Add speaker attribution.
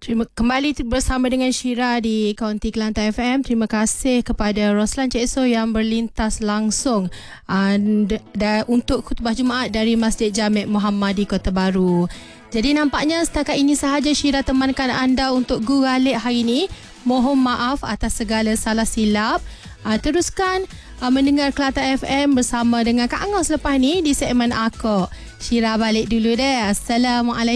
Speaker 1: Kembali bersama dengan Syira di Kaunti Kelantan FM. Terima kasih kepada Roslan Cik So yang berlintas langsung untuk khutbah Jumaat dari Masjid Jami' Muhammadi Kota Baru. Jadi nampaknya setakat ini sahaja Syira temankan anda untuk Guralik hari ini. Mohon maaf atas segala salah silap. Teruskan mendengar Kelantan FM bersama dengan Kak Angah selepas ni di segmen Akok. Syira balik dulu deh. Assalamualaikum.